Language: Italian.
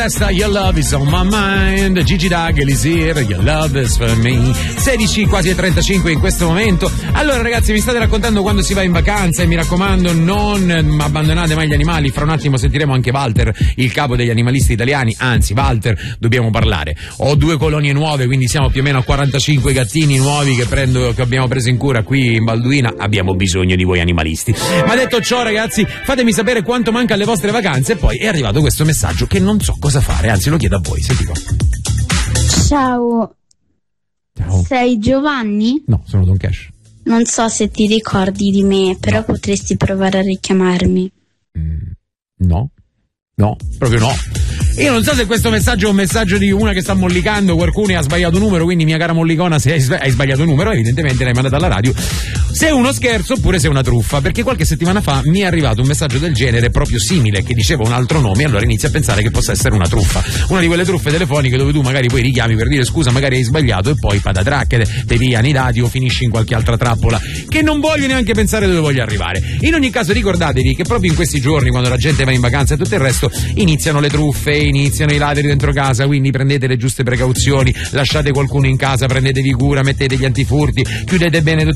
Your love is on my mind, Gigi D'Ag, Elisir, your love is for me. 16 quasi e 35 in questo momento. Allora ragazzi, mi state raccontando quando si va in vacanza e mi raccomando non abbandonate mai gli animali. Fra un attimo sentiremo anche Walter, il capo degli animalisti italiani. Anzi Walter, dobbiamo parlare. Ho 2 colonie nuove, quindi siamo più o meno a 45 gattini nuovi che abbiamo preso in cura qui in Balduina. Abbiamo bisogno di voi animalisti. Ma detto ciò ragazzi, fatemi sapere quanto manca alle vostre vacanze. E poi è arrivato questo messaggio che non so cosa fare, anzi lo chiedo a voi, senti qua. Ciao. Sei Giovanni? No, sono Don Cash. Non so se ti ricordi di me, però no. Potresti provare a richiamarmi. No, proprio no. Io non so se questo messaggio è un messaggio di una che sta mollicando qualcuno e ha sbagliato numero, quindi mia cara mollicona, se hai sbagliato numero evidentemente l'hai mandata alla radio, se è uno scherzo oppure se è una truffa, perché qualche settimana fa mi è arrivato un messaggio del genere proprio simile che diceva un altro nome e allora inizio a pensare che possa essere una truffa, una di quelle truffe telefoniche dove tu magari poi richiami per dire scusa magari hai sbagliato e poi patatracche, te pigliano i dati o finisci in qualche altra trappola che non voglio neanche pensare dove voglio arrivare. In ogni caso ricordatevi che proprio in questi giorni, quando la gente va in vacanza e tutto il resto, iniziano le truffe, iniziano i ladri dentro casa, quindi prendete le giuste precauzioni, lasciate qualcuno in casa, prendetevi cura, mettete gli antifurti, chiudete bene